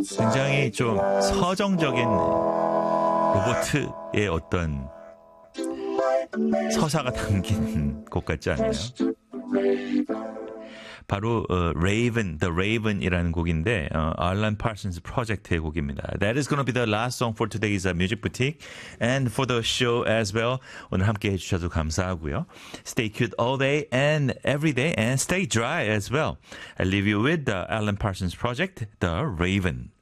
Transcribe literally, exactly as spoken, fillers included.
굉장히 좀 서정적인 로보트의 어떤 서사가 담긴 곡 같지 않나요? 바로 어, Raven, The Raven이라는 곡인데 어, Alan Parsons 프로젝트의 곡입니다. That is going to be the last song for today's uh, Music Boutique and for the show as well. 오늘 함께 해주셔서 감사하고요. Stay cute all day and every day and stay dry as well. I leave you with the Alan Parsons project, The Raven.